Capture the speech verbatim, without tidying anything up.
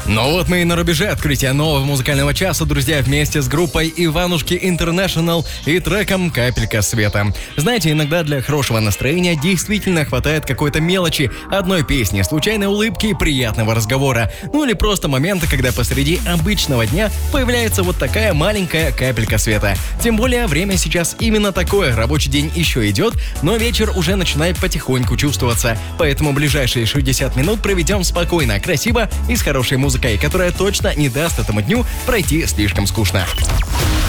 Ну вот мы и на рубеже открытия нового музыкального часа, друзья, вместе с группой Иванушки International и треком «Капелька света». Знаете, иногда для хорошего настроения действительно хватает какой-то мелочи, одной песни, случайной улыбки и приятного разговора. Ну или просто момента, когда посреди обычного дня появляется вот такая маленькая капелька света. Тем более время сейчас именно такое, рабочий день еще идет, но вечер уже начинает потихоньку чувствоваться. Поэтому ближайшие шестьдесят минут проведем спокойно, красиво и с хорошей музыкой, которая точно не даст этому дню пройти слишком скучно.